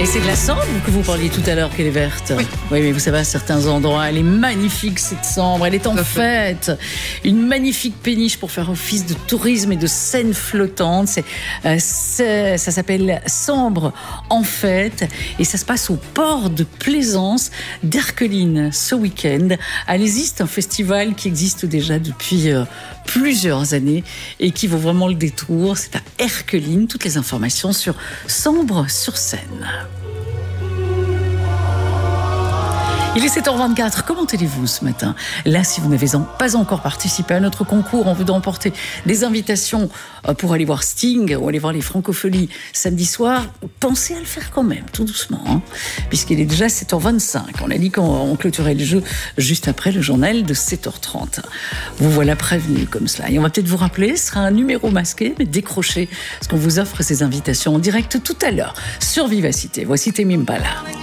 Et c'est de la Sambre que vous parliez tout à l'heure qu'elle est verte. Oui. Oui, mais vous savez, à certains endroits, elle est magnifique cette Sambre. Elle est en fête. Une magnifique péniche pour faire office de tourisme et de scène flottante. Ça s'appelle Sambre en fête. Et ça se passe au port de plaisance d'Erqueline ce week-end. Allez-y, c'est un festival qui existe déjà depuis plusieurs années et qui vaut vraiment le détour. C'est à Erqueline. Toutes les informations sur Sambre-sur-Seine. Il est 7h24, comment allez-vous ce matin? Là, si vous n'avez pas encore participé à notre concours, on veut remporter des invitations pour aller voir Sting ou aller voir les Francopholies samedi soir. Pensez à le faire quand même, tout doucement, hein, puisqu'il est déjà 7h25. On a dit qu'on clôturait le jeu juste après le journal de 7h30. Vous voilà prévenus comme cela. Et on va peut-être vous rappeler, ce sera un numéro masqué, mais décroché, parce qu'on vous offre ces invitations en direct tout à l'heure sur Vivacité. Voici Tame Impala.